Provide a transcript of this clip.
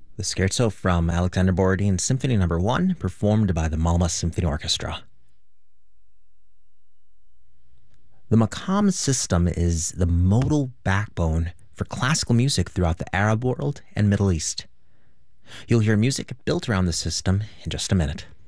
The scherzo from Alexander Borodin's Symphony No. 1, performed by the Malmö Symphony Orchestra. The maqam system is the modal backbone for classical music throughout the Arab world and Middle East. You'll hear music built around the system in just a minute.